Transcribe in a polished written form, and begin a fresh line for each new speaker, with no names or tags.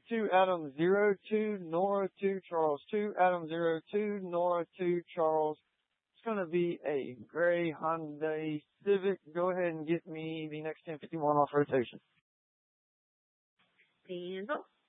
2 Adam 02 Nora 2 Charles 2 Adam 02 Nora 2 Charles. It's going to be a gray Hyundai Civic. Go ahead and get me the next 1051 off rotation.
Diesel.